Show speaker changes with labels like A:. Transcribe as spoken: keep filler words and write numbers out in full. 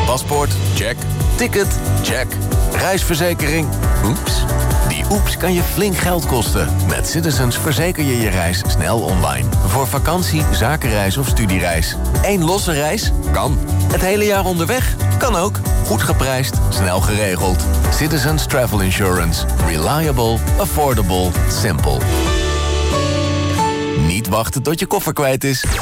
A: Paspoort? Check. Ticket? Check. Reisverzekering? Oeps. Die oeps kan je flink geld kosten. Met Citizens verzeker je je reis snel online. Voor vakantie, zakenreis of studiereis. Eén losse reis? Kan. Het hele jaar onderweg? Kan ook. Goed geprijsd, snel geregeld. Citizens Travel Insurance. Reliable, affordable, simple. Niet wachten tot je koffer kwijt is.